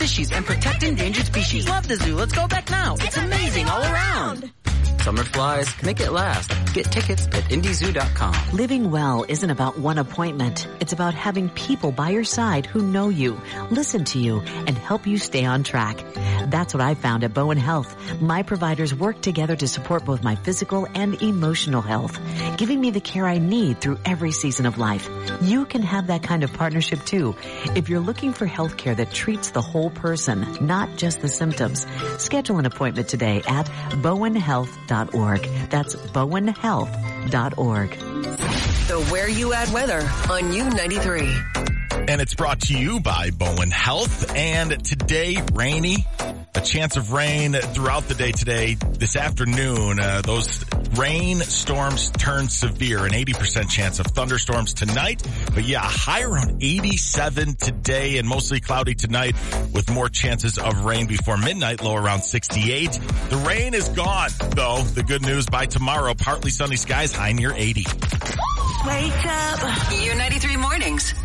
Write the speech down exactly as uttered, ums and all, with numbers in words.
fishies and protect endangered species. Love the zoo. Let's go back now. It's amazing all around. Summer flies, make it last. Get tickets at indy zoo dot com. Living well isn't about one appointment. It's about having people by your side who know you, listen to you, and help you stay on track. That's what I found at Bowen Health. My providers work together to support both my physical and emotional health, giving me the care I need through every season of life. You can have that kind of partnership too. If you're looking for health care that treats the whole person, not just the symptoms, schedule an appointment today at bowen health dot org. That's bowen health dot org. The Where You At weather on U ninety-three. And it's brought to you by Bowen Health. And today, rainy. A chance of rain throughout the day today. This afternoon, uh, those rain storms turn severe. An eighty percent chance of thunderstorms tonight. But yeah, high around eighty-seven today and mostly cloudy tonight with more chances of rain before midnight, low around sixty-eight. The rain is gone, though. The good news, by tomorrow, partly sunny skies, high near eighty. Wake up. U ninety-three mornings